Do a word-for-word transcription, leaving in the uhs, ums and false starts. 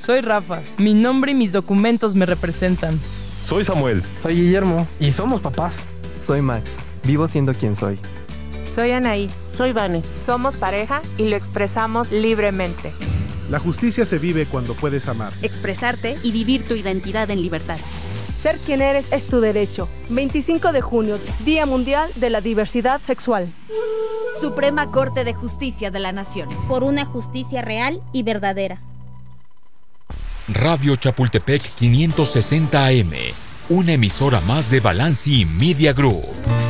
Soy Rafa. Mi nombre y mis documentos me representan. Soy Samuel. Soy Guillermo. Y somos papás. Soy Max. Vivo siendo quien soy. Soy Anaí. Soy Vane. Somos pareja y lo expresamos libremente. La justicia se vive cuando puedes amar, expresarte y vivir tu identidad en libertad. Ser quien eres es tu derecho. veinticinco de junio, Día Mundial de la Diversidad Sexual. Suprema Corte de Justicia de la Nación. Por una justicia real y verdadera. Radio Chapultepec quinientos sesenta A M. Una emisora más de Balanci Media Group.